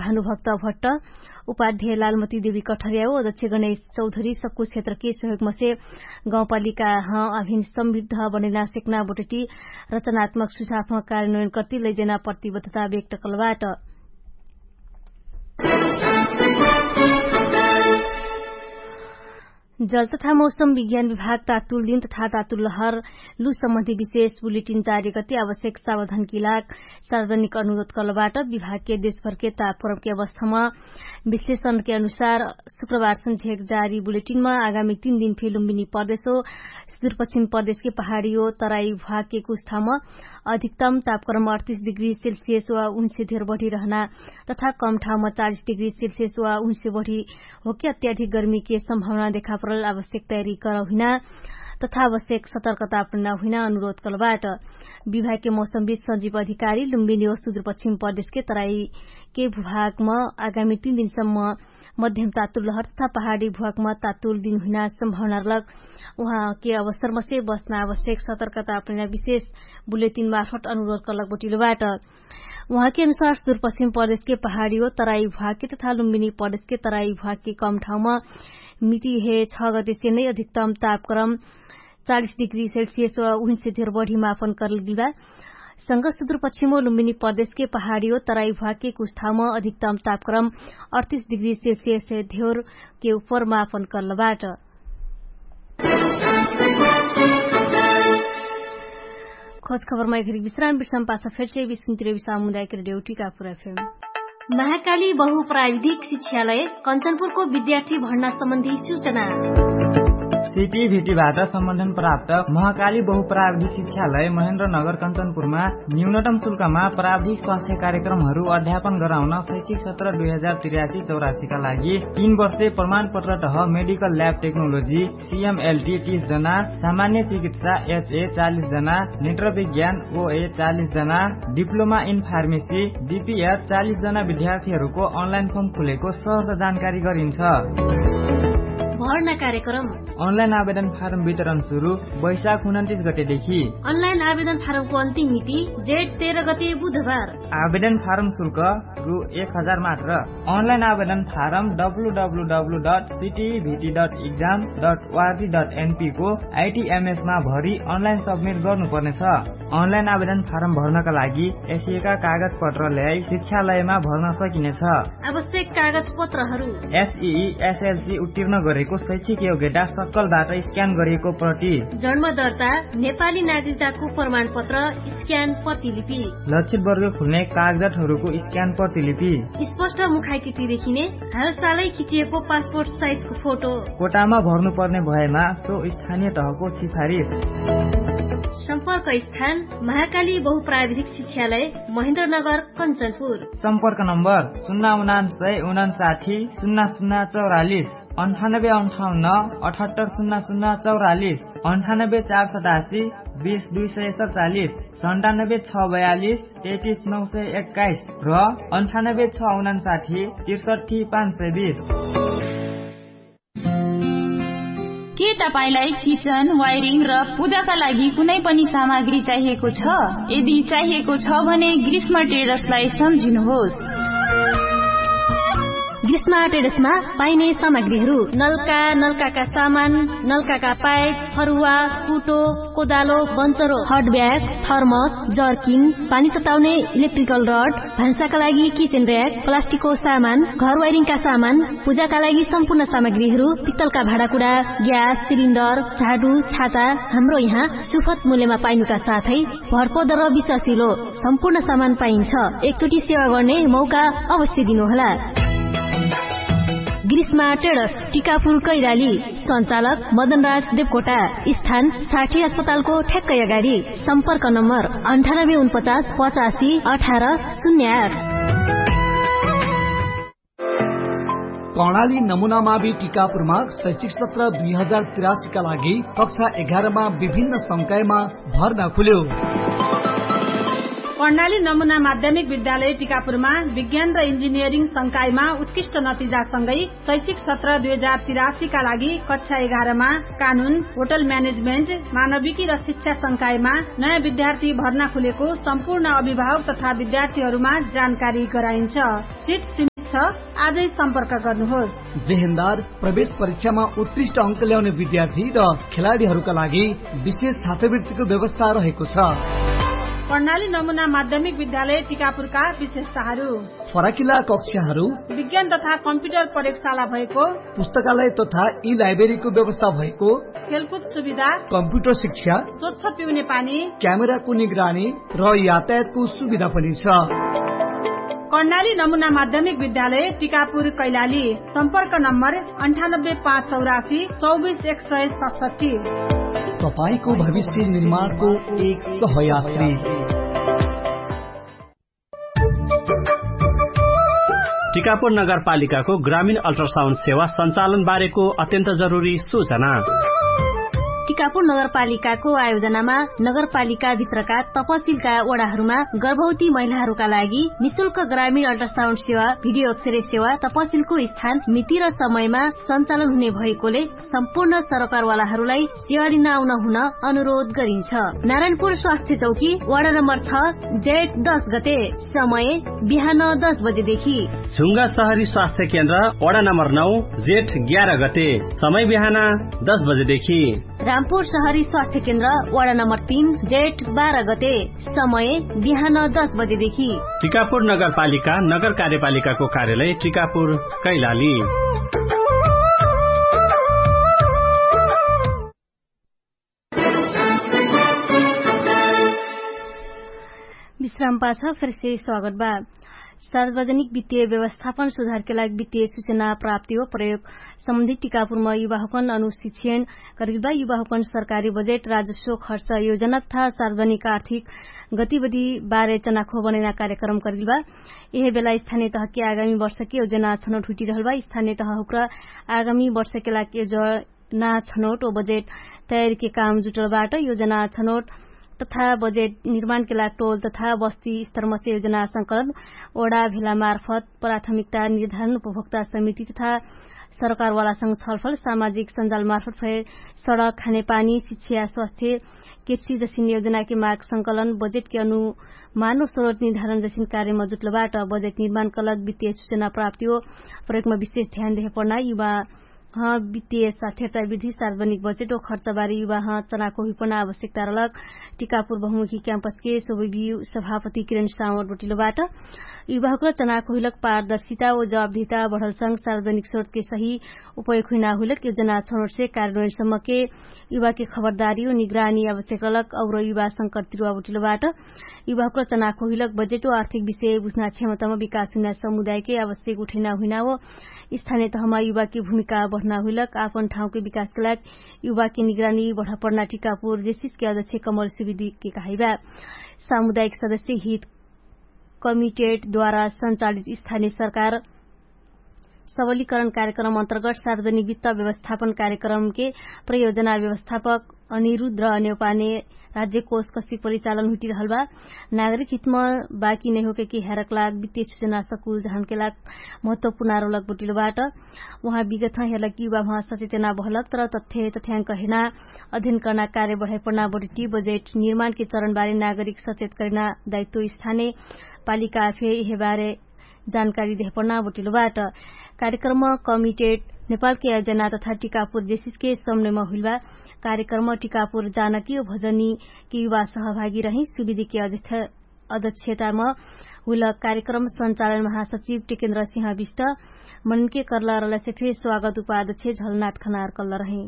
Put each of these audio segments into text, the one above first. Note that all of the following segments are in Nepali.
भानुभक्त भट्ट, उपाध्यक्ष लालमती देवी कठरिया, अध्यक्ष गणेश चौधरी, सक्कु क्षेत्र के सहयोग मसे गाउँपालिका अभिन समृद्ध बनेना सेक्ना बोटेटी रचनात्मक सुझाव कार्यान्वयन करती लैजना प्रतिबद्धता व्यक्त कलबाट जल तथा मौसम विज्ञान विभाग तातुल दिन तथा तातुल लहर लू सम्बन्धी विशेष बुलेटिन जारी करते आवश्यक सावधान के लाग सार्वजनिक अनुरोध कलबाट विभाग के देशभर के तापक्रम के अवस्थामा विश्लेषण के अनुसार शुक्रबार संध्याक जारी बुलेटिन में आगामी 3 दिन फेर लुम्बिनी प्रदेशो सुदूरपश्चिम प्रदेश के पहाड़ियों तराई विभाग के कुछ ठाउँमा अधिकतम तापक्रम 38 डिग्री सेल्सियस वा उनसे धेर बढ़ी रहना तथा कम ठाउँमा 40 डिग्री सेल्सियस वा उनसे बढ़ी हो कि अत्याधिक गर्मी के संभावना देखा परल आवश्यक तयारी गराउन तथा आवश्यक सतर्कता अपना हुन अनुरोध कलबाट विभाग के मौसमविद संजीव अधिकारी लुम्बिनी व सुदूरपश्चिम प्रदेश के तराई के भूभागमा आगामी 3 दिनसम्म मध्यम तातुल लहर तथा पहाड़ी भूभागमा तातुल दिन हुन संभावना लग वहाँ के अवसरमा से बस्न आवश्यक सतर्कता अपना विशेष बुलेटिन मार्फत अनुरोध कलक बोटिलोबाट वहाँ के अनुसार सुदूरपश्चिम प्रदेश के पहाड़ी व तराई विभाग के तथा लुम्बिनी प्रदेश के तराई विभाग के कम ठाउँमा मिति 6 गते से नै अधिकतम तापक्रम 40 डिग्री सेल्सियस वा उनसे धेर बढ़ी मापन करल संग सुदूरपश्चिम लुम्बिनी प्रदेश के पहाड़ी व तराई विभाग के कुछ ठाउँमा अधिकतम तापक्रम 38 डिग्री सेल्सियस से धेर के ऊपर मापन करलबाट खोज खबरमा एक विश्राम पासा फिर से 20 सामुदायिक रेडियो टीकापुर एफएम। महाकाली बहुप्राविधिक शिक्षालय कञ्चनपुरको विद्यार्थी भर्ना सम्बन्धी सूचना। सीटीभीटीबाट सम्बन्धन प्राप्त महाकाली बहुप्राविधिक शिक्षालय महेन्द्रनगर कञ्चनपुरमा न्यूनतम शुल्कमा प्राविधिक स्वास्थ्य कार्यक्रमहरू अध्यापन गराउन शैक्षिक सत्र 2083-84 का लागि 3 वर्षे प्रमाण पत्र तह मेडिकल ल्याब टेक्नोलोजी CMLT 30 जना, सामान्य चिकित्सा HA 40 जना, नेत्र विज्ञान OA 40 जना, डिप्लोमा इन फार्मेसी DPR 40 जना विद्यार्थीहरूको अनलाइन फर्म खुलेको सहज जानकारी गरिन्छ। भर्ना कार्यक्रम अनलाइन आवेदन फारम वितरण शुरू वैशाख 29 गतेदेखि। अनलाइन आवेदन फारमको अन्तिम मिति जेठ 13 गते बुधबार। आवेदन फारम शुल्क रु 1000 मात्र। अनलाइन आवेदन फारम www.ctvt.exam.org.np को ITMS मा भरि अनलाइन सबमिट गर्नुपर्नेछ। अनलाइन आवेदन फारम भर्नका लागि एसए का कागज पत्र ल्याई शिक्षालयमा भर्न सकिनेछ। आवश्यक कागज पत्रहरू SEE SLC उत्तीर्ण गरेको शैक्षिक योग्यता सक्कलबाट स्क्यान गरिएको प्रति, जन्म दर्ता, नेपाली नागरिकताको प्रमाण पत्र स्क्यान प्रतिलिपि, लक्षित वर्ग खुल्ने कागजातहरूको स्क्यान प्रतिलिपि, स्पष्ट मुखाकृति देखिने हालसालै खिचिएको पासपोर्ट साइजको फोटो, कोटामा भर्नुपर्ने भएमा सो स्थानीय तहको सिफारिस। सम्पर्क स्थान महाकाली बहुप्राविधिक शिक्षालय महेन्द्रनगर कञ्चनपुर। सम्पर्क नम्बर 099959 0044 9858 7800044 98487 20247 97642 33921 र 98659 63520। के तपाईलाई किचन, वायरिङ र पूजाका लागि कुनै पनि सामग्री चाहिएको छ? यदि चाहिएको छ भने ग्रीष्म ट्रेडर्सलाई सम्झिनुहोस्। ग्रीष्म ट्रेडर्समा पाइने सामग्रीहरू नलका, नलकाका सामान, नलकाका पाइप, फरुवा, कुटो, कोदालो, बन्चरो, हट ब्याग, थर्मस, जर्किन, पानी तताउने इलेक्ट्रिकल रड, भान्साका लागि किचन र्याक, प्लास्टिकको सामान, घर वायरिङका सामान, पूजाका लागि सम्पूर्ण सामग्रीहरू, पित्तलका भाँडाकुँडा, ग्यास सिलिन्डर, झाडु, छाता हाम्रो यहाँ सुपथ मूल्यमा पाइनुका साथै भरपर्दो र विश्वासिलो सम्पूर्ण सामान पाइन्छ। एकचोटि सेवा गर्ने मौका अवश्य दिनुहोला। ग्रीष्मा ट्रेडर्स टिकापुर कैलाली, सञ्चालक मदनराज देवकोटा, स्थान 60 अस्पतालको ठ्याक्कै अगाडि। सम्पर्क नम्बर 9849 85 1808। कर्णाली नमुना मावि टिकापुरमा शैक्षिक सत्र 2083 का लागि कक्षा 11 मा विभिन्न संकायमा भर्ना खुल्यो। कर्णाली नमुना माध्यमिक विद्यालय टिकापुरमा विज्ञान र इन्जिनियरिङ संकायमा उत्कृष्ट नतिजासँगै शैक्षिक सत्र 2083 का लागि कक्षा 11 मा कानून, होटल म्यानेजमेन्ट, मानविकी र शिक्षा संकायमा नयाँ विद्यार्थी भर्ना खुलेको सम्पूर्ण अभिभावक तथा विद्यार्थीहरूमा जानकारी गराइन्छ। सिट सीमित छ आजै सम्पर्क गर्नुहोस्। जेहेन्दार प्रवेश परीक्षामा उत्कृष्ट अङ्क ल्याउने विद्यार्थी र खेलाडीहरूका लागि विशेष छात्रवृत्तिको व्यवस्था रहेको छ। कर्णाली नमुना माध्यमिक विद्यालय टिकापुरका विशेषताहरू: फराकिला कक्षाहरू, विज्ञान तथा कम्प्युटर प्रयोगशाला भएको, पुस्तकालय तथा ई लाइब्रेरीको व्यवस्था भएको, खेलकुद सुविधा, कम्प्युटर शिक्षा, स्वच्छ पिउने पानी, क्यामेराको निगरानी र यातायातको सुविधा पनि छ। कर्णाली नमुना माध्यमिक विद्यालय टिकापुर कैलाली। सम्पर्क नम्बर 98584 24167। तपाईको भविष्य निर्माणको एक सहयात्री। टिकापुर नगरपालिकाको ग्रामीण अल्ट्रासाउन्ड सेवा सञ्चालन बारेको अत्यन्त जरुरी सूचना। टिकापुर नगरपालिकाको आयोजनामा नगरपालिका भित्रका तपसिलका वडाहरूमा गर्भवती महिलाहरूका लागि निशुल्क ग्रामीण अल्ट्रासाउन्ड सेवा, भिडियो एक्सरे सेवा तपसिलको स्थान, मिति र समयमा सञ्चालन हुने भएकोले सम्पूर्ण सरकारवालाहरूलाई सेवा लिन आउन हुन अनुरोध गरिन्छ। नारायणपुर स्वास्थ्य चौकी वडा नम्बर 6 जेठ 10 गते, समय बिहान 10 बजेदेखि। झुङ्गा शहरी स्वास्थ्य केन्द्र वडा नम्बर 9 जेठ 11 गते, समय बिहान 10 बजेदेखि। रामपुर शहरी स्वास्थ्य केन्द्र वडा नम्बर 3 जेठ 12 गते, समय बिहान 10 बजेदेखि। टिकापुर नगरपालिका नगर कार्यपालिकाको कार्यालय टिकापुर कैलाली। विश्राम पाछा फिर से स्वागत बा। सार्वजनिक वित्तीय व्यवस्थापन सुधार के लागि वित्तीय सूचना प्राप्ति व प्रयोग सम्बन्धी टिकापुरमा युवाहुकन अनुशिक्षण करिबा। युवाहुकन सरकारी बजेट, राजस्व खर्च योजना तथा सार्वजनिक आर्थिक गतिविधि बारे चनाखो बनेना कार्यक्रम करिबा। यही बेला स्थानीय तह के आगामी वर्ष के योजना छनौट हुटी रहल बा। स्थानीय तह हुक्रा आगामी वर्ष के लागि योजना छनौट व बजेट तयारी के काम जुटलबाट योजना छनौट तथा बजेट निर्माण के लागि टोल तथा बस्ती स्तरमा से योजना संकलन, वडा भेला मार्फत प्राथमिकता निर्धारण, उपभोक्ता समिति तथा सरकारवालासँग छलफल, सामाजिक सञ्जाल मार्फत सड़क, खानेपानी, शिक्षा, स्वास्थ्य, कृषि जसिन योजना के माग संकलन, बजेट के अनुमान स्रोत निर्धारण जसिन कार्यमा जुट्लबाट बजेट निर्माण कलग वित्तीय सूचना प्राप्ति हो प्रयोगमा विशेष ध्यान दिए पर्ना। युवा वित्तीय साक्षरता विधि, सार्वजनिक बजेट और खर्च बारे युवा चनाको हुइपना आवश्यकता रलक। टिकापुर बहुमुखी क्याम्पस के सोभियु सभापति किरण सामर बोटिलोबाट युवाको चनाको हुइलक पारदर्शिता व जवाबदेहिता बढ़ल संग सार्वजनिक स्रोत के सही उपयोग हुइना हुइलक योजना छनौट से कार्यान्वयन सम्म के युवा के खबरदारी और निगरानी आवश्यक रलक। और युवा संकट तिरुवा बोटिलोबाट युवाको चनाको हुइलक बजेट और आर्थिक विषय बुझ्ना क्षमतामा विकास हुना समुदाय के आवश्यक उठेना हुइना वो स्थानीय तहमा युवा की भूमिका बढ़ना हुइलक। आपन ठाउँ के विकास के लागि युवा की निगरानी बढ़ा पर्ना टिकापुर जेसिस के अध्यक्ष कमल सुवेदी के कहिबा। सामुदायिक सदस्य हित कमिटेड द्वारा संचालित स्थानीय सरकार सबलीकरण कार्यक्रम अन्तर्गत सार्वजनिक वित्त व्यवस्थापन कार्यक्रम के परियोजना व्यवस्थापक अनिरुद्ध नेपाने राज्य कोष कसी परिचालन हुटी रहल बा। नागरिक हितमा बाँकी नहीं होके कि हेरक लाग वित्तीय सूचना सकूल जहान के लाग महत्वपूर्ण आरोलक बुटिलबाट वहाँ विगत हेरलक युवा वहाँ सचेतना बहलक तर तथ्यांक हेना अध्ययन करना कार्य बढ़ाई पर्ना बढी बजेट निर्माण के चरण बारे नागरिक सचेत करना दायित्व स्थानीय पालिका आफे यह बारे जानकारी दे पर्ना बुटिलबाट कार्यक्रम कमिटेड नेपाल के आयोजना तथा टिकापुर जेसिस के समन्वयमा हुइलबा। कार्यक्रम टिकापुर जानकी और भजनी के युवा सहभागी रही। सुविधि के अध्यक्षतामा हुइलक कार्यक्रम संचालन महासचिव टेकेन्द्र सिंह विष्ट, मन के करला रलसेफे स्वागत उपाध्यक्ष झलनाथ खनार कल्ल रहे।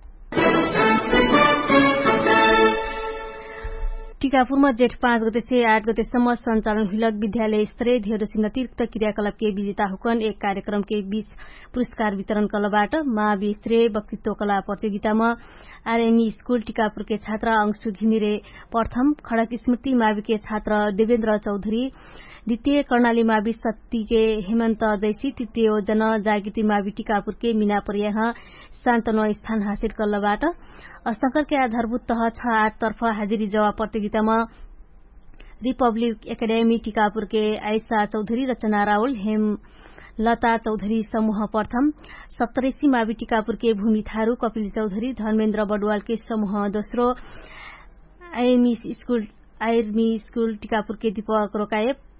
टिकापुरमा जेठ 5 गते से 8 गतेसम्म संचालन हुइलक विद्यालय स्तरीय धेरैसिन अतिरिक्त क्रियाकलाप के विजेता हुकन एक कार्यक्रम के बीच पुरस्कार वितरण कलबाट महावि स्तरीय वक्तित्व कला प्रतियोगितामा आरएमई स्कूल टिकापुर के छात्र अंशु घिमिरे प्रथम, खड़क स्मृति मावि के छात्र देवेन्द्र चौधरी द्वितीय, कर्णाली मावि सत्ती के हेमन्त जैसी तृतीय, जनजागृति मावि टिकापुर के मीना परियाह शान्तनो स्थान हासिल कलबाट संकर के आधारभूत तह 6-8 तर्फ हाजिरी जवाब प्रतियोगितामा रिपब्लिक एकेडेमी टिकापुर के आयशा चौधरी, रचना राउल, हेमलता चौधरी समूह प्रथम, सप्तऋषि मावि टिकापुर के भूमि थारू, कपिल चौधरी, धर्मेन्द्र बडवाल के समूह दोस्रो, आर्मी स्कूल टिकापुर के दीपक रोकाये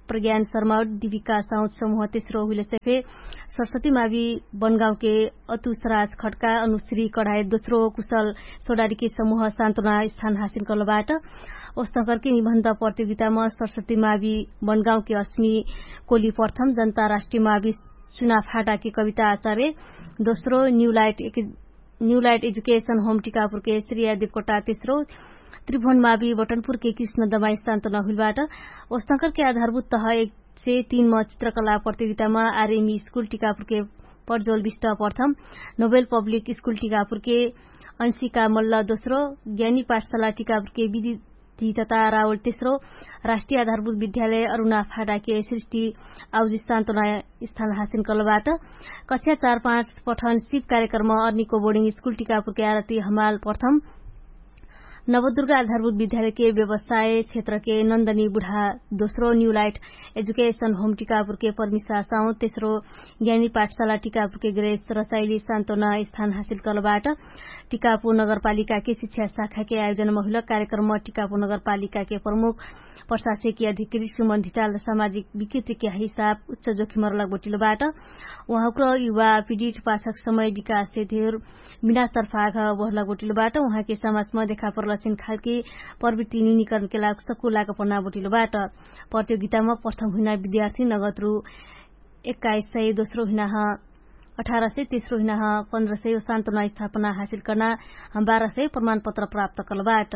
प्रज्ञान शर्मा दीपिका साउद समूह तेस्रो हुइले सेफे सरस्वती मावि बनगाउँ के अतुसराज खड्का अनुश्री कढ़ाई दोस्रो कुशल सोडारी के समूह सान्तवना स्थान हासिल गर्नबाट ओस्तकर के निबन्ध प्रतियोगितामा सरस्वती मावि बनगाउँ के अस्मी कोली प्रथम जनता राष्ट्रिय मावि सुनाफाटा की कविता आचार्य दोस्रो new light education home Tikapur के श्रेया देवकोटा तेस्रो त्रिभुवन मावि बटनपुर के कृष्ण दमाई सान्तवना हुलबाट ओस्तकर के आधारभूत तह 1 से 3 में चित्रकला प्रतियोगितामा आरएमई स्कूल टिकापुर के परजोल विष्ट प्रथम नोबेल पब्लिक स्कूल टिकापुर के अंशिका मल्ल दोस्रो ज्ञानी पाठशाला टिकापुर के विधि तथा रावल तेस्रो राष्ट्रिय आधारभूत विद्यालय अरूणा फाटा के सृष्टि आउज सान्तवना स्थान हासिल गर्नबाट कक्षा 4-5 पठन सिप कार्यक्रम अर्निको बोर्डिङ स्कूल टिकापुर के आरती हमाल प्रथम नवदुर्गा आधारभूत विद्यालय के व्यवसाय क्षेत्र के नन्दनी बुढ़ा दोस्रो new light education home Tikapur के परमिशा साउद तेस्रो ज्ञानी पाठशाला टिकापुर के ग्रेस रसाइली सान्तवना स्थान हासिल गर्नबाट टिकापुर नगरपालिका के शिक्षा शाखा के आयोजना महिला कार्यक्रम टिकापुर नगरपालिका के प्रमुख प्रशासकीय अधिकृत सुमन्धिता सामाजिक विकृति के हिसाब उच्च जोखिम बोटिलोबाट उहाँको युवा पीड़ित पाठक समय विकास से धेर बिना तर्फाघ बहला बोटिलोबाट उहाँ के समाजमा देखा परलक्षण खालकी प्रवृत्ति न्यूनीकरण के लागि सकुलाको पन्ना बोटिलोबाट प्रतियोगितामा प्रथम हुना विद्यार्थी नगद रु 2100 दोस्रो हुना 1800 तेस्रो हुना 1500 सान्तवना स्थापना हासिल गर्न 1200 प्रमाण पत्र प्राप्त गर्नबाट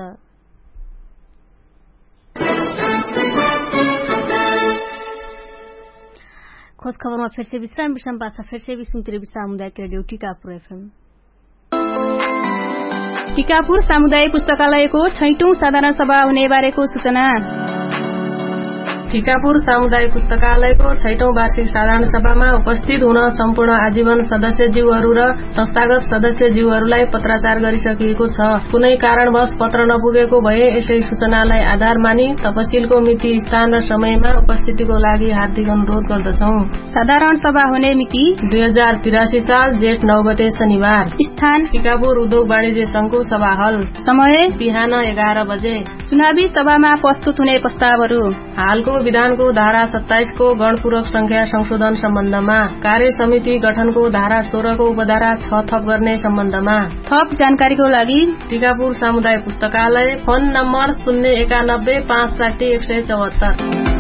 खोज खबरमा फिर से विश्राम पाछा फिर से विश्व सामुदायिक रेडियो टिकापुर एफएम टिकापुर सामुदायिक पुस्तकालयको 6औं साधारण सभा हुने बारेको सूचना। टिकापुर सामुदायिक पुस्तकालयको 6औं वार्षिक साधारण सभामा उपस्थित हुन सम्पूर्ण आजीवन सदस्यज्यूहरू र संस्थागत सदस्यज्यूहरूलाई पत्राचार गरिसकिएको छ। कुनै कारणवश पत्र नपुगेको भए यसै सूचनालाई आधार मानी तपसिलको मिति स्थान र समयमा उपस्थितिको लागि हार्दिक अनुरोध गर्दछौं। साधारण सभा हुने मिति 2083 साल जेठ 9 गते शनिबार। स्थान टिकापुर उद्योग वाणिज्य संघको सभा हल। समय बिहान 11 बजे। चुनावी सभामा प्रस्तुत हुने प्रस्तावहरू हालको विधानको धारा 27 को गणपूरक संख्या संशोधन सम्बन्धमा, कार्य समिति गठनको धारा 16 को उपधारा 6 थप गर्ने सम्बन्धमा। थप जानकारीको लागि टिकापुर सामुदायिक पुस्तकालय फोन नम्बर 091 560 174।